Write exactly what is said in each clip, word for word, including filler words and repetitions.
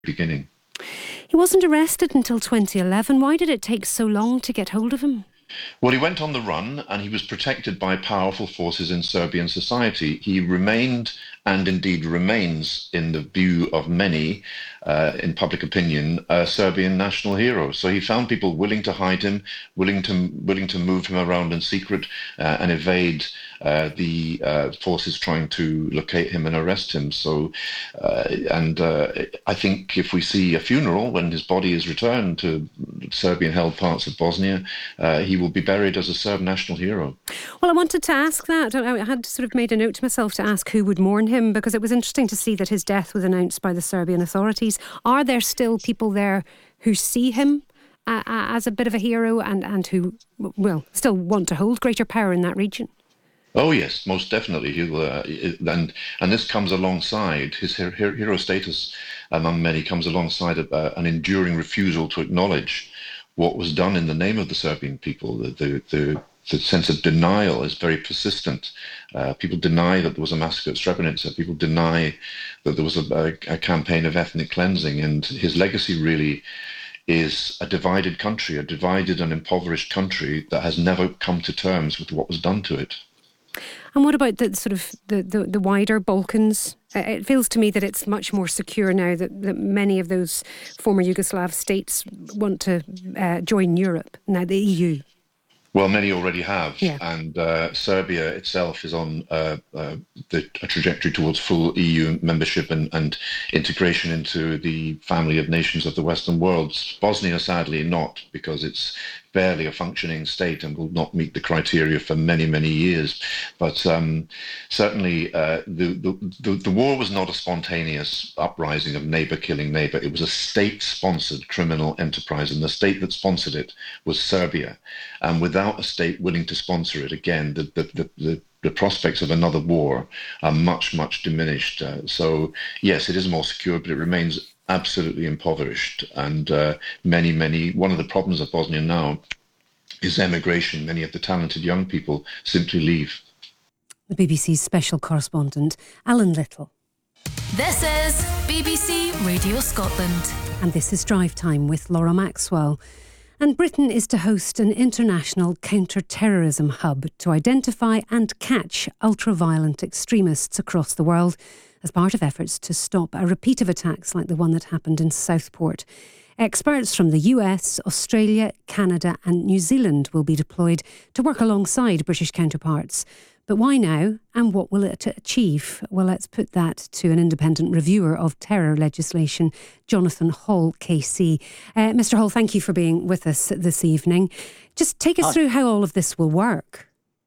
beginning. He wasn't arrested until twenty eleven. Why did it take so long to get hold of him? Well, he went on the run and he was protected by powerful forces in Serbian society. He remained, and indeed remains, in the view of many uh, in public opinion, a Serbian national hero. So he found people willing to hide him, willing to willing to move him around in secret uh, and evade uh, the uh, forces trying to locate him and arrest him. So, uh, and uh, I think if we see a funeral when his body is returned to Serbian-held parts of Bosnia, uh, he will be buried as a Serb national hero. Well, I wanted to ask that. I had sort of made a note to myself to ask who would mourn him, because it was interesting to see that his death was announced by the Serbian authorities. Are there still people there who see him uh, as a bit of a hero and, and who, well, still want to hold greater power in that region? Oh yes, most definitely. He, uh, and and this comes alongside his hero status among many comes alongside a, an enduring refusal to acknowledge what was done in the name of the Serbian people. The the the, the sense of denial is very persistent. Uh, people deny that there was a massacre at Srebrenica. People deny that there was a, a, a campaign of ethnic cleansing, and his legacy really is a divided country, a divided and impoverished country that has never come to terms with what was done to it. And what about the sort of the, the, the wider Balkans? It feels to me that it's much more secure now that, that many of those former Yugoslav states want to uh, join Europe, now the E U. Well, many already have, yeah. and uh, Serbia itself is on uh, uh, the, a trajectory towards full E U membership and, and integration into the family of nations of the Western world. Bosnia, sadly, not, because it's barely a functioning state and will not meet the criteria for many, many years. But um, certainly uh, the, the, the, the war was not a spontaneous uprising of neighbor killing neighbor. It was a state-sponsored criminal enterprise, and the state that sponsored it was Serbia. And without a state willing to sponsor it, again, the, the, the, the the prospects of another war are much, much diminished. Uh, so, yes, it is more secure, but it remains absolutely impoverished. And uh, many, many, one of the problems of Bosnia now is emigration. Many of the talented young people simply leave. The B B C's special correspondent, Alan Little. This is B B C Radio Scotland. And this is Drive Time with Laura Maxwell. And Britain is to host an international counter-terrorism hub to identify and catch ultra-violent extremists across the world as part of efforts to stop a repeat of attacks like the one that happened in Southport. Experts from the U S, Australia, Canada and New Zealand will be deployed to work alongside British counterparts. But why now, and what will it achieve? Well, let's put that to an independent reviewer of terror legislation, Jonathan Hall, K C. Uh, Mister Hall, thank you for being with us this evening. Just take us Hi. through how all of this will work.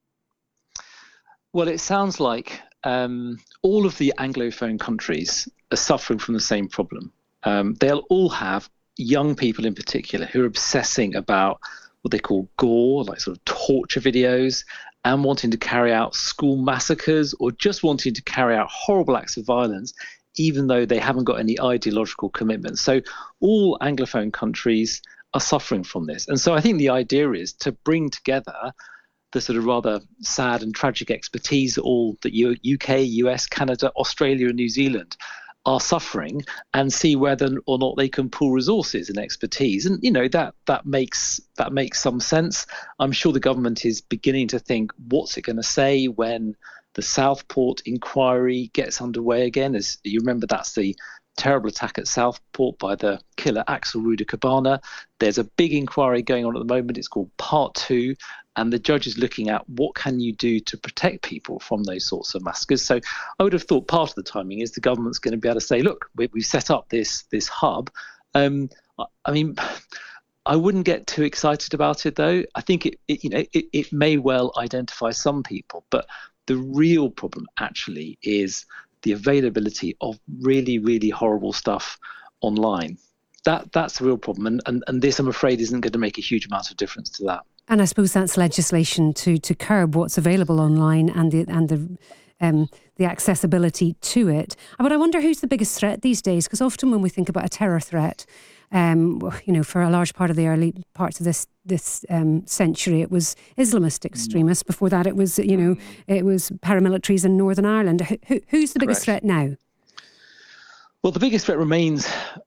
Well, it sounds like um, all of the Anglophone countries are suffering from the same problem. Um, they'll all have young people in particular who are obsessing about what they call gore, like sort of torture videos, and wanting to carry out school massacres or just wanting to carry out horrible acts of violence, even though they haven't got any ideological commitment. So all Anglophone countries are suffering from this. And so I think the idea is to bring together the sort of rather sad and tragic expertise that all the U K, U S, Canada, Australia and New Zealand are suffering, and see whether or not they can pool resources and expertise. And, you know, that that makes that makes some sense. I'm sure the government is beginning to think, what's it going to say when the Southport inquiry gets underway again? As you remember, that's the terrible attack at Southport by the killer Axel Rudakabana. There's a big inquiry going on at the moment. It's called Part Two. And the judge is looking at what can you do to protect people from those sorts of massacres. So I would have thought part of the timing is the government's going to be able to say, look, we, we've set up this this hub. Um, I mean, I wouldn't get too excited about it, though. I think it, it you know, it, it may well identify some people, but the real problem actually is the availability of really, really horrible stuff online. That that's the real problem, and and, and this, I'm afraid, isn't going to make a huge amount of difference to that. And I suppose that's legislation to, to curb what's available online and the and the um, the accessibility to it. But I wonder who's the biggest threat these days, because often when we think about a terror threat, um, you know, for a large part of the early parts of this this um, century, it was Islamist extremists. Before that, it was you know it was paramilitaries in Northern Ireland. Who, who's the biggest Correct. threat now? Well, the biggest threat remains